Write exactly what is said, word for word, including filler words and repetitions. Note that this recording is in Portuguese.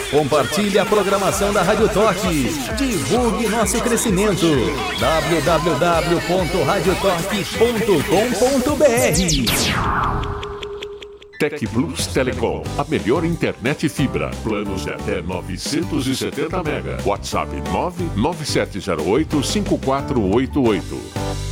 Compartilhe a programação da Rádio Torque. Divulgue nosso crescimento. w w w ponto radio torque ponto com ponto b r. Tec Plus Telecom, a melhor internet fibra. Planos de até novecentos e setenta mega. WhatsApp nove nove sete zero oito cinco quatro oito oito.